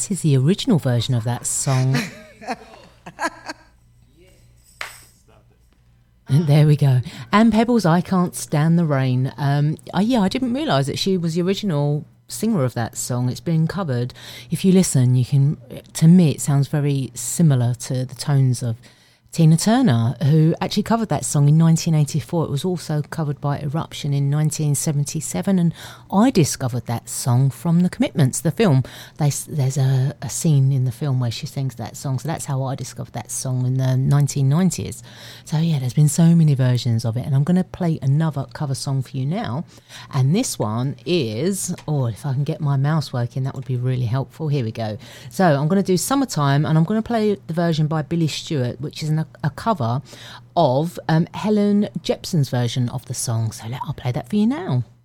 this is the original version of that song. And there we go. Ann Pebbles, I Can't Stand the Rain. I didn't realise that she was the original singer of that song. It's been covered. If you listen, you can. To me, it sounds very similar to the tones of Tina Turner, who actually covered that song in 1984. It was also covered by Eruption in 1977, and I discovered that song from The Commitments, the film. There's a scene in the film where she sings that song, so that's how I discovered that song in the 1990s. So yeah, there's been so many versions of it, and I'm going to play another cover song for you now, and this one is, if I can get my mouse working, that would be really helpful. Here we go. So I'm going to do Summertime, and I'm going to play the version by Billy Stewart, which is a cover of Helen Jepsen's version of the song. So I'll play that for you now.